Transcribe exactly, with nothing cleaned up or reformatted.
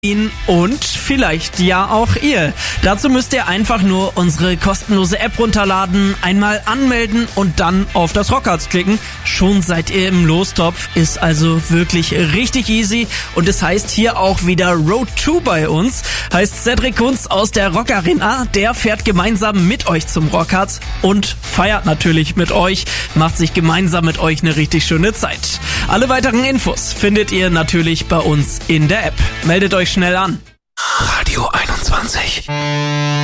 Und vielleicht ja auch ihr. Dazu müsst ihr einfach nur unsere kostenlose App runterladen, einmal anmelden und dann auf das Rockharz klicken. Schon seid ihr im Lostopf, ist also wirklich richtig easy. Und es heißt hier auch wieder Road zwei bei uns. Heißt Cedric Kunz aus der Rock Arena, der fährt gemeinsam mit euch zum Rockharz und feiert natürlich mit euch, macht sich gemeinsam mit euch eine richtig schöne Zeit. Alle weiteren Infos findet ihr natürlich bei uns in der App. Meldet euch schnell an. Radio einundzwanzig.